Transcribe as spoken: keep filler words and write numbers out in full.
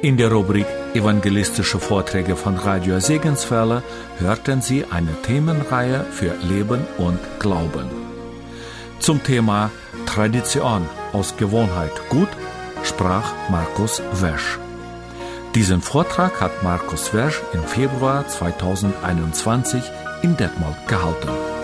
In der Rubrik Evangelistische Vorträge von Radio Segenswelle hörten Sie eine Themenreihe für Leben und Glauben. Zum Thema Tradition aus Gewohnheit gut sprach Markus Wesch. Diesen Vortrag hat Markus Wesch im Februar zweitausendeinundzwanzig in Detmold gehalten.